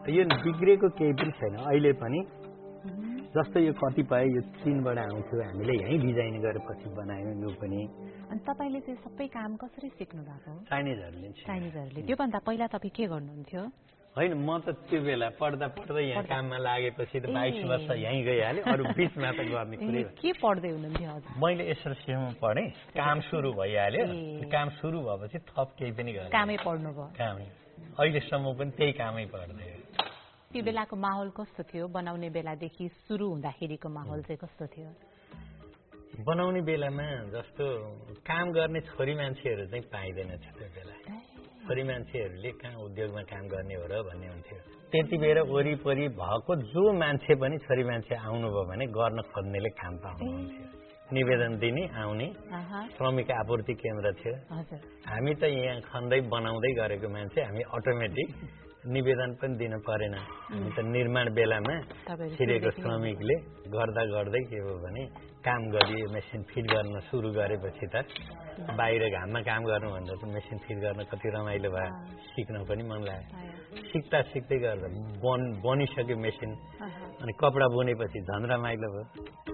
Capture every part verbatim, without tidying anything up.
यो बिग्रेको केही पनि छैन अहिले पनि। जस्तो यो कतिपय यो चीनबाट आउँथ्यो हामीले यहीँ डिजाइन गरेपछि बनायौँ यो पनि। अनि तपाईले चाहिँ सबै काम कसरी सिक्नु भएको? चाइनिजहरूले चाइनिजहरूले। त्योभन्दा पहिला तपाईँ के गर्नुहुन्थ्यो? होइन म त त्यो बेला पढ्दा पढ्दै यहाँ काममा लागेपछि त बाइस वर्ष यहीँ गइहाल्यो अरू बिचमा त गर्ने कुरै के पढ्दै हुनुहुन्थ्यो हजुर? मैले एसएलसीमा पढेँ काम सुरु भइहाल्यो काम सुरु भएपछि थप केही पनि गरेँ कामै पढ्नु भयो कामै अहिलेसम्म पनि त्यही कामै पढ्दै त्यो बेलाको माहौल कस्तो थियो बनाउने बेलादेखि सुरु हुँदाखेरिको माहौल चाहिँ कस्तो थियो बनाउने बेलामा जस्तो काम गर्ने छोरी मान्छेहरू चाहिँ पाइँदैन थियो त्यो बेला छोरी मान्छेहरूले कहाँ उद्योगमा काम गर्ने हो र भन्ने हुन्थ्यो त्यति बेला वरिपरि भएको जो मान्छे पनि छोरी मान्छे आउनुभयो भने गर्न खोज्नेले काम पाउनुहुन्थ्यो निवेदन दिने आउने श्रमिक आपूर्ति केन्द्र थियो हामी त यहाँ खन्दै बनाउँदै गरेको मान्छे हामी अटोमेटिक निवेदन पनि दिन परेन हामी त निर्माण बेलामा छिरेको श्रमिकले गर्दा गर्दै के हो भने काम गरियो मेसिन फिट गर्न सुरु गरेपछि त बाहिर घाममा काम गर्नुभन्दा त मेसिन फिट गर्न कति रमाइलो भयो सिक्न पनि मन लाग्यो सिक्दा सिक्दै गर्दा बन बनिसक्यो मेसिन अनि कपडा बुनेपछि झन् रमाइलो भयो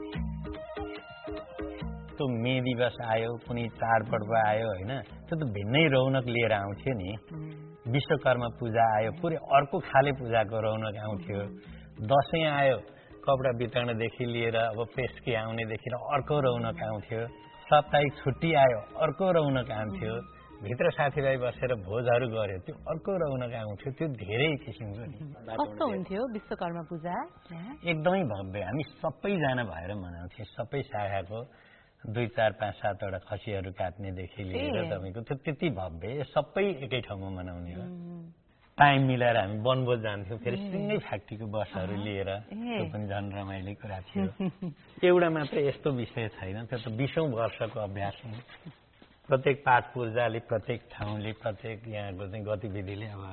त्यो मे दिवस आयो कुनै चाडपर्व आयो होइन त्यो त भिन्नै रौनक लिएर आउँथ्यो नि विश्वकर्मा पूजा आयो पुरै अर्को खाले पूजाको रौनक आउँथ्यो दसैँ आयो कपडा वितरणदेखि लिएर अब पेस्की आउनेदेखि अर्को रौनक आउँथ्यो साप्ताहिक छुट्टी आयो अर्को रौनक आउँथ्यो भित्र साथीभाइ बसेर भोजहरू गर्यो त्यो अर्को रौनक आउँथ्यो त्यो धेरै किसिमको नि कस्तो हुन्थ्यो विश्वकर्मा पूजा एकदमै भव्य हामी सबैजना भएर मनाउँथ्यौँ सबै शाखाको दुई चार पाँच सातवटा खसीहरू काट्नेदेखि लिएर तपाईँको त्यो त्यति भव्य सबै एकै ठाउँमा मनाउने हो टाइम मिलाएर हामी वनभोज जान्थ्यौँ फेरि सिँगै फ्याक्ट्रीको बसहरू लिएर त्यो पनि झन् रमाइलो कुरा थियो एउटा मात्र यस्तो विषय छैन त्यो त बिसौँ वर्षको अभ्यास हो प्रत्येक पाठ पूर्जाले प्रत्येक ठाउँले प्रत्येक यहाँको चाहिँ गतिविधिले अब